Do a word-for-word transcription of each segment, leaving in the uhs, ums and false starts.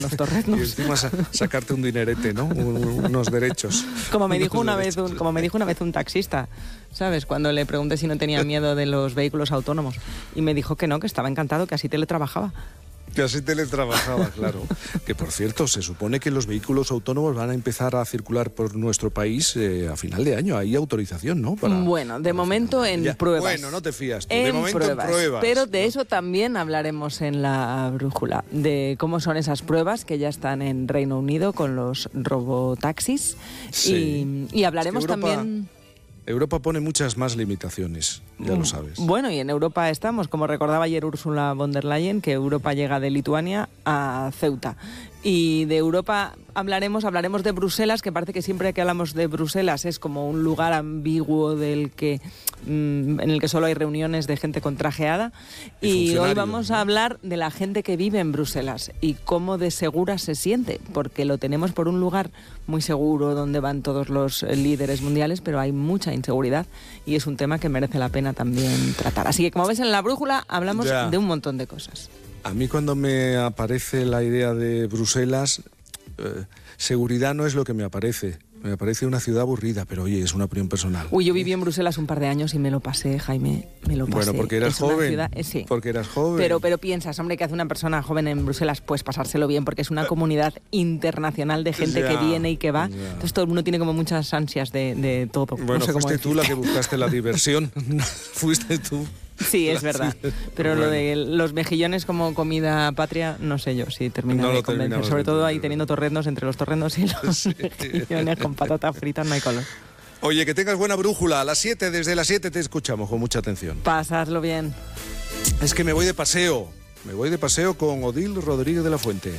los torreznos. Y encima sa- sacarte un dinerete, ¿no? Un- unos derechos. Como me dijo Unos una vez derechos. un, como me dijo una vez un taxista, ¿sabes? Cuando le pregunté si no tenía miedo de los vehículos autónomos. Y me dijo que no, que estaba encantado, que así teletrabajaba. Que así teletrabajaba, claro. Que por cierto, se supone que los vehículos autónomos van a empezar a circular por nuestro país eh, a final de año. Hay autorización, ¿no? Para, Bueno, de para momento en Ya. pruebas. Bueno, no te fías tú. En De momento pruebas. en pruebas. Pero de ¿no? eso también hablaremos en la brújula, de cómo son esas pruebas que ya están en Reino Unido con los robotaxis. Sí. Y, y hablaremos Es que Europa- también... Europa pone muchas más limitaciones, ya lo sabes. Bueno, y en Europa estamos, como recordaba ayer Ursula von der Leyen, que Europa llega de Lituania a Ceuta. Y de Europa hablaremos, hablaremos de Bruselas, que parece que siempre que hablamos de Bruselas es como un lugar ambiguo del que, mm, en el que solo hay reuniones de gente con trajeada. Y Y hoy funcionarios, vamos ¿no? a hablar de la gente que vive en Bruselas y cómo de segura se siente, porque lo tenemos por un lugar muy seguro donde van todos los eh, líderes mundiales, pero hay mucha inseguridad y es un tema que merece la pena también tratar. Así que como ves en la brújula hablamos Ya. de un montón de cosas. A mí cuando me aparece la idea de Bruselas, eh, seguridad no es lo que me aparece. Me parece una ciudad aburrida, pero oye, es una opinión personal. Uy, yo viví en Bruselas un par de años y me lo pasé, Jaime, me lo pasé. Bueno, porque eras Es una joven. ciudad- eh, sí. Porque eras joven. Pero, pero piensas, hombre, que hace una persona joven en Bruselas, pues pasárselo bien, porque es una comunidad internacional de gente Ya, que viene y que va. ya. Entonces todo el mundo tiene como muchas ansias de, de todo. Bueno, no sé cómo fuiste tú la decirte. que buscaste la diversión. Fuiste tú. Sí, es verdad. Pero Bueno. lo de los mejillones como comida patria, no sé yo si termina No de lo convencer. terminamos Sobre de todo ahí entender. teniendo torrendos, entre los torrendos y los Sí. mejillones con patata frita no hay color. Oye, que tengas buena brújula. A las siete, desde las siete te escuchamos con mucha atención. Pasadlo bien. Es que me voy de paseo. Me voy de paseo con Odil Rodríguez de la Fuente.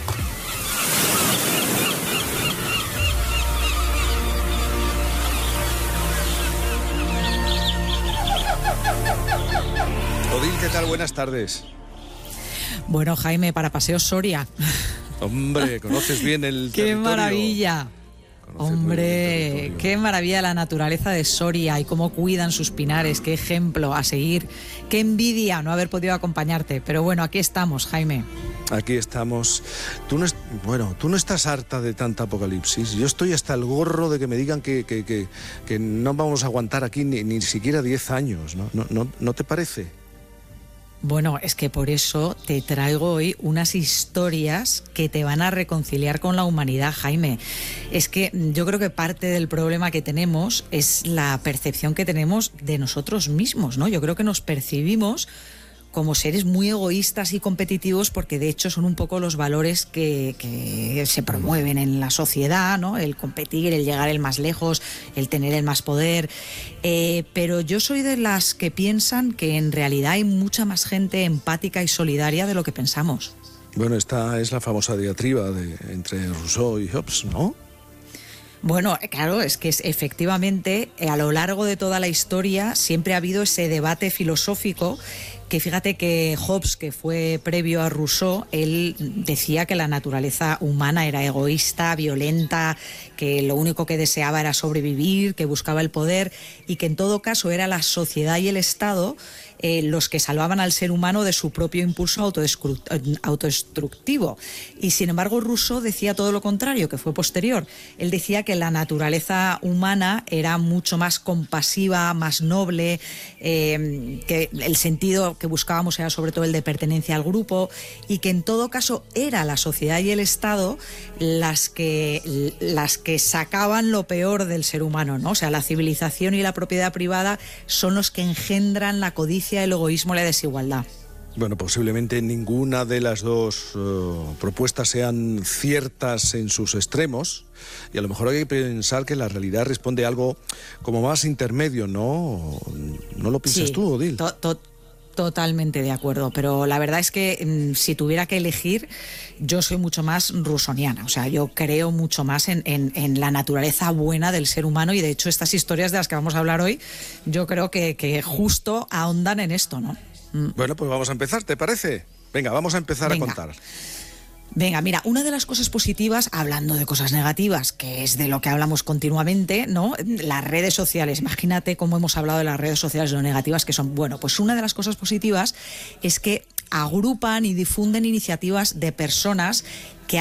Odil, ¿qué tal? Buenas tardes. Bueno, Jaime, para Paseo Soria. Hombre, conoces bien el ¡Qué territorio. maravilla! Conoces muy bien el Hombre, territorio. qué maravilla la naturaleza de Soria y cómo cuidan sus pinares, qué ejemplo a seguir, qué envidia no haber podido acompañarte. Pero bueno, aquí estamos, Jaime. Aquí estamos. Tú no, es- bueno, tú no estás harta de tanta apocalipsis. Yo estoy hasta el gorro de que me digan que, que, que, que no vamos a aguantar aquí ni, ni siquiera diez años. ¿No, no, no, ¿no te parece? Bueno, es que por eso te traigo hoy unas historias que te van a reconciliar con la humanidad, Jaime. Es que yo creo que parte del problema que tenemos es la percepción que tenemos de nosotros mismos, ¿no? Yo creo que nos percibimos como seres muy egoístas y competitivos porque de hecho son un poco los valores que, que se promueven en la sociedad, ¿no? El competir, el llegar el más lejos, el tener el más poder. Eh, pero yo soy de las que piensan que en realidad hay mucha más gente empática y solidaria de lo que pensamos. Bueno, esta es la famosa diatriba de, entre Rousseau y Hobbes, ¿no? Bueno, claro, es que es, efectivamente eh, a lo largo de toda la historia siempre ha habido ese debate filosófico que fíjate que Hobbes, que fue previo a Rousseau, él decía que la naturaleza humana era egoísta, violenta, que lo único que deseaba era sobrevivir, que buscaba el poder y que en todo caso era la sociedad y el Estado eh, los que salvaban al ser humano de su propio impulso autodescru- autodestructivo. Y sin embargo Rousseau decía todo lo contrario, que fue posterior. Él decía que la naturaleza humana era mucho más compasiva, más noble, eh, que el sentido que buscábamos era sobre todo el de pertenencia al grupo y que en todo caso era la sociedad y el Estado las que, las que sacaban lo peor del ser humano, ¿no? O sea, la civilización y la propiedad privada son los que engendran la codicia, el egoísmo y la desigualdad. Bueno, posiblemente ninguna de las dos uh, propuestas sean ciertas en sus extremos y a lo mejor hay que pensar que la realidad responde a algo como más intermedio, ¿no? ¿No lo piensas Sí, tú, Odil? To, to, totalmente de acuerdo, pero la verdad es que mmm, si tuviera que elegir, yo soy mucho más rusoniana, o sea, yo creo mucho más en, en, en la naturaleza buena del ser humano y de hecho estas historias de las que vamos a hablar hoy, yo creo que, que justo ahondan en esto, ¿no? Bueno, pues vamos a empezar, ¿te parece? Venga, vamos a empezar Venga. a contar. Venga, mira, una de las cosas positivas, hablando de cosas negativas, que es de lo que hablamos continuamente, ¿no? Las redes sociales, imagínate cómo hemos hablado de las redes sociales, lo negativas que son. Bueno, pues una de las cosas positivas es que agrupan y difunden iniciativas de personas que